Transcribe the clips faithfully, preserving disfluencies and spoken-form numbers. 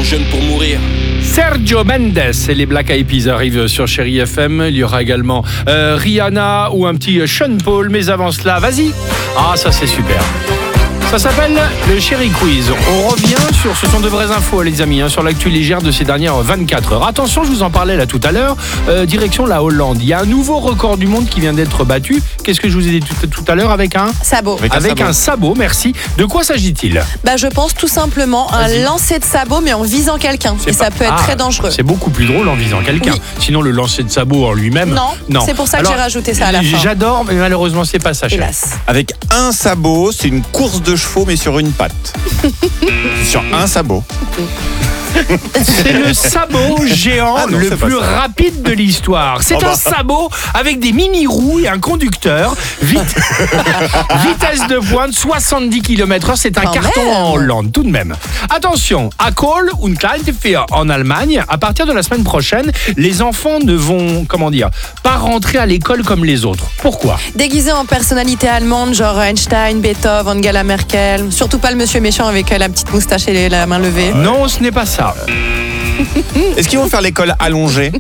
jeune pour mourir. Sergio Mendes et les Black Eyed Peas arrivent sur Chérie F M. Il y aura également euh, Rihanna ou un petit Sean Paul. Mais avant cela, vas-y. Ah, ça c'est super. Ça s'appelle le Chéri Quiz. On revient sur, ce sont de vraies infos les amis, hein, sur l'actu légère de ces dernières vingt-quatre heures. Attention, je vous en parlais là tout à l'heure, euh, direction la Hollande. Il y a un nouveau record du monde qui vient d'être battu. Qu'est-ce que je vous ai dit tout, tout à l'heure avec un sabot. Avec, un, avec sabot. un sabot, merci. De quoi s'agit-il? Bah, je pense tout simplement un lancer de sabot mais en visant quelqu'un. C'est et pas... ça peut être ah, très dangereux. C'est beaucoup plus drôle en visant quelqu'un. Oui. Sinon le lancer de sabot en lui-même. Non, non. C'est pour ça que Alors, j'ai rajouté ça à la fin. J'adore, mais malheureusement c'est pas ça. Hélas. Avec un sabot, c'est une course de chevaux mais sur une patte. Sur un sabot. C'est le sabot géant ah non, le plus rapide de l'histoire. C'est oh bah. un sabot avec des mini-roues et un conducteur. Vite... Vitesse de pointe, soixante-dix kilomètres heure. C'est un Quand carton même. en Hollande, tout de même. Attention, à Kohl und Kleinvieh en Allemagne, à partir de la semaine prochaine, les enfants ne vont, comment dire, pas rentrer à l'école comme les autres. Pourquoi? Déguisés en personnalité allemande, genre Einstein, Beethoven, Angela Merkel. Surtout pas le monsieur méchant avec la petite moustache et la main levée. Non, ce n'est pas ça. Est-ce qu'ils vont faire l'école allongée?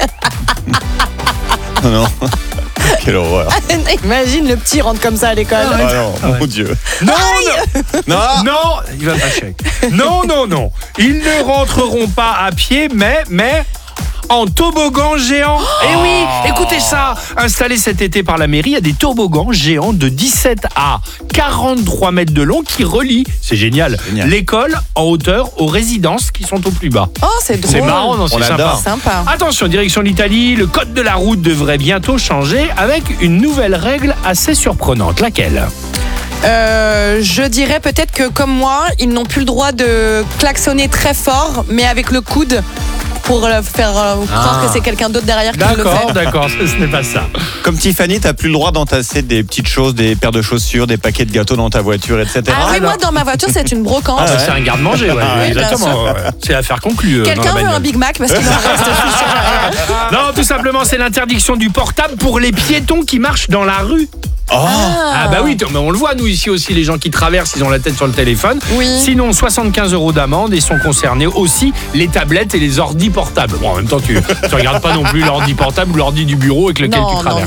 Non, non. Quelle horreur. Imagine le petit rentre comme ça à l'école. Ah non, ah ouais. Mon Dieu. Non, non, non, non, il va pas chier. Non, non, non. Ils ne rentreront pas à pied, mais, mais en toboggan géant. Oh Et oui, écoutez ça. Installés cet été par la mairie, il y a des toboggans géants de dix-sept à quarante-trois mètres de long qui relient, c'est génial, génial. l'école en hauteur aux résidences qui sont au plus bas. Oh, c'est drôle. C'est marrant, non, c'est sympa. sympa. Attention, direction l'Italie, le code de la route devrait bientôt changer avec une nouvelle règle assez surprenante. Laquelle ? Euh, je dirais peut-être que comme moi, ils n'ont plus le droit de klaxonner très fort, mais avec le coude. Pour faire euh, croire ah. que c'est quelqu'un d'autre derrière qui le fait. D'accord, d'accord, ce, ce n'est pas ça. Comme Tiffany, t'as plus le droit d'entasser des petites choses, des paires de chaussures, des paquets de gâteaux dans ta voiture, et cetera. Ah oui, Alors... moi dans ma voiture c'est une brocante. Ah, ouais. C'est un garde-manger, ouais, ah, exactement. Ouais. C'est l'affaire conclue. Quelqu'un veut un Big Mac parce qu'il en reste. Non, tout simplement, c'est l'interdiction du portable pour les piétons qui marchent dans la rue. Oh. Ah bah oui, mais on le voit nous ici aussi, les gens qui traversent, ils ont la tête sur le téléphone. Oui. Sinon, soixante-quinze euros d'amende et sont concernés aussi les tablettes et les ordis portables. Bon, en même temps, tu ne regardes pas non plus l'ordi portable ou l'ordi du bureau avec lequel non, tu traverses.